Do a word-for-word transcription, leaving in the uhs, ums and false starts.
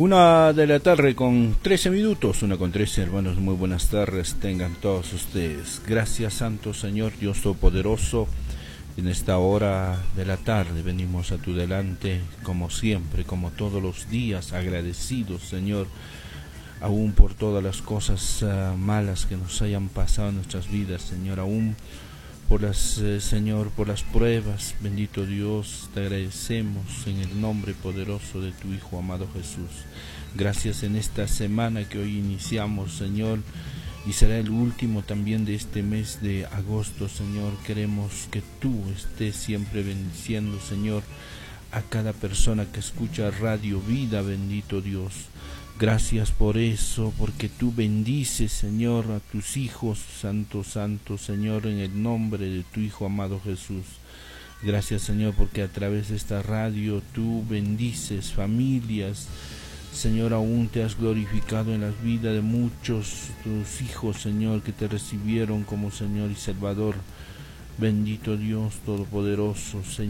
Una de la tarde con trece minutos, una con trece, hermanos, muy buenas tardes tengan todos ustedes. Gracias, Santo Señor, Dios Todopoderoso, en esta hora de la tarde venimos a tu delante, como siempre, como todos los días, agradecidos, Señor, aún por todas las cosas uh, malas que nos hayan pasado en nuestras vidas, Señor, aún por las, eh, Señor, por las pruebas, bendito Dios, te agradecemos en el nombre poderoso de tu Hijo amado Jesús. Gracias en esta semana que hoy iniciamos, Señor, y será el último también de este mes de agosto, Señor. Queremos que tú estés siempre bendiciendo, Señor, a cada persona que escucha Radio Vida, bendito Dios. Gracias por eso, porque tú bendices, Señor, a tus hijos, santo, santo, Señor, en el nombre de tu Hijo amado Jesús. Gracias, Señor, porque a través de esta radio tú bendices familias. Señor, aún te has glorificado en la vida de muchos tus hijos, Señor, que te recibieron como Señor y Salvador. Bendito Dios Todopoderoso, Señor.